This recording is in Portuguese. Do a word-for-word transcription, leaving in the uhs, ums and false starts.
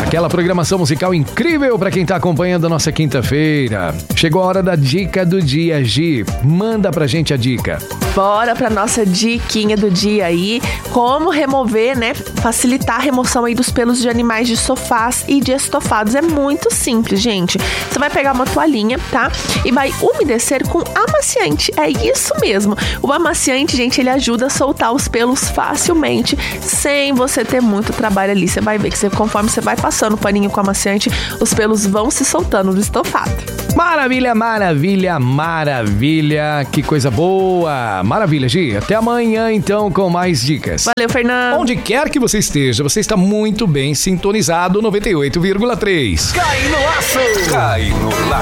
Aquela programação musical incrível para quem tá acompanhando a nossa quinta-feira. Chegou a hora da dica do dia, Gi. Manda pra gente a dica. Bora pra nossa diquinha do dia aí. Como remover, né? Facilitar a remoção aí dos pelos de animais de sofás e de estofados. É muito simples, gente. Você vai pegar uma toalhinha, tá? E vai umedecer com amaciante. É isso mesmo. O amaciante, gente, ele ajuda a soltar os pelos facilmente, sem você ter muito trabalho ali. Você vai ver que você, conforme você vai passando o paninho com amaciante, os pelos vão se soltando do estofado. Maravilha, maravilha, maravilha. Que coisa boa. Maravilha, Gi. Até amanhã, então, com mais dicas. Valeu, Fernando. Onde quer que você esteja, você está muito bem sintonizado. Noventa e oito vírgula três. Cai no laço! Cai no laço!